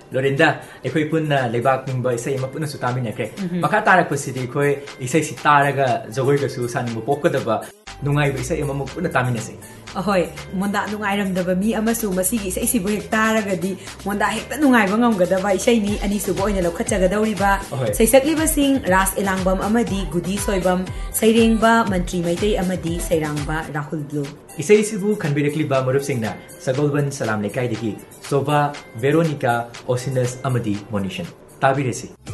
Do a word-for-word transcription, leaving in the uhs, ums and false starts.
Lorinda, ekhoi punna lebak ningba isai ma punna su taminakre. Makha tarakpasidi ekhoi isai si taraga jogoi ga su san mu pokadaba nungai ba isai ma mu punna taminase. Ahoy, monda nungai ramdaba mi amasu masigi isai sibu hek taragadi monda hekta nungai ba ngamgadaba isai ni ani subo oina lokhachagadawriba saisakliba sing Ras Elangbam amadi Gudi Soibam Sairengba Mantri Maitai amadi Sairangba Rahul Blue. Isai sibu khanbirakliba marup singna Sagolban Salam Lekai degi Soba Veronica Osinas amadi Monishan. Tabiresi.